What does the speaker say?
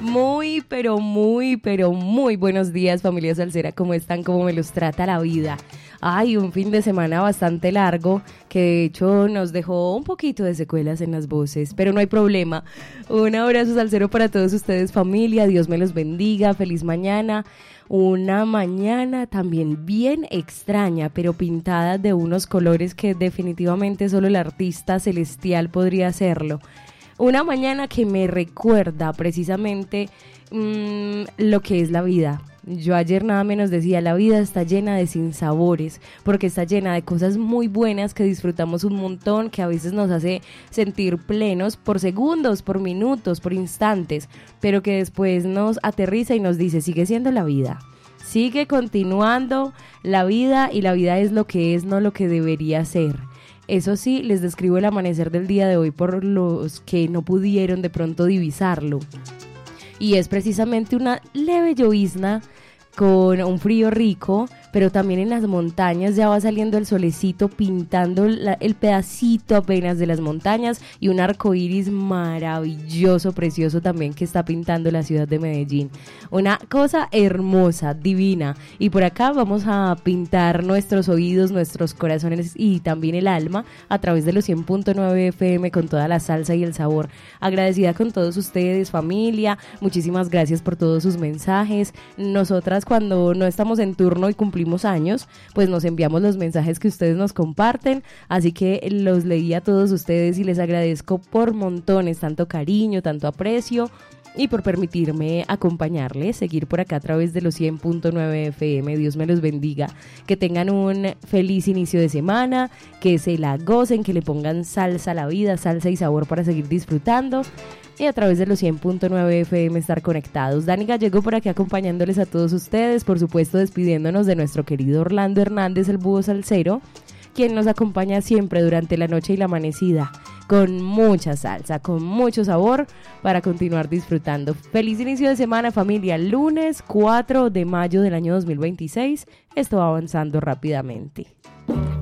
Muy buenos días, familia salsera. ¿Cómo están? ¿Cómo me los trata la vida? Ay, un fin de semana bastante largo que de hecho nos dejó un poquito de secuelas en las voces, pero no hay problema. Un abrazo salsero para todos ustedes, familia. Dios me los bendiga. Feliz mañana. Una mañana también bien extraña, pero pintada de unos colores que definitivamente solo el artista celestial podría hacerlo. Una mañana que me recuerda precisamente lo que es la vida. Yo ayer nada menos decía, la vida está llena de sinsabores, porque está llena de cosas muy buenas que disfrutamos un montón, que a veces nos hace sentir plenos por segundos, por minutos, por instantes, pero que después nos aterriza y nos dice, sigue siendo la vida. Sigue continuando la vida y la vida es lo que es, no lo que debería ser. Eso sí, les describo el amanecer del día de hoy por los que no pudieron de pronto divisarlo. Y es precisamente una leve llovizna con un frío rico, pero también en las montañas ya va saliendo el solecito pintando el pedacito apenas de las montañas y un arco iris maravilloso, precioso también que está pintando la ciudad de Medellín. Una cosa hermosa, divina. Y por acá vamos a pintar nuestros oídos, nuestros corazones y también el alma a través de los 100.9 FM con toda la salsa y el sabor. Agradecida con todos ustedes, familia. Muchísimas gracias por todos sus mensajes. Nosotras cuando no estamos en turno y cumplimos años, pues nos enviamos los mensajes que ustedes nos comparten, así que los leí a todos ustedes y les agradezco por montones, tanto cariño, tanto aprecio y por permitirme acompañarles, seguir por acá a través de los 100.9 FM. Dios me los bendiga, que tengan un feliz inicio de semana, que se la gocen, que le pongan salsa a la vida, salsa y sabor para seguir disfrutando y a través de los 100.9 FM estar conectados. Dani Gallego por aquí acompañándoles a todos ustedes, por supuesto despidiéndonos de nuestro querido Orlando Hernández, el búho salsero, quien nos acompaña siempre durante la noche y la amanecida, con mucha salsa, con mucho sabor para continuar disfrutando. Feliz inicio de semana, familia. Lunes 4 de mayo del año 2026. Esto va avanzando rápidamente.